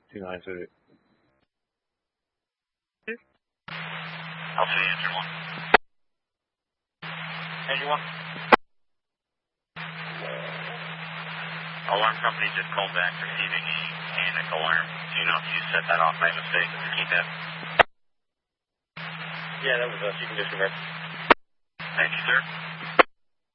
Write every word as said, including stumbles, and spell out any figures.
two nine two. Alpha Engine one. Engine one. Alarm company just called back receiving a panic alarm. Do you know if you set that off by mistake with the keypad? Yeah, that was us. You can disregard. Thank you, sir.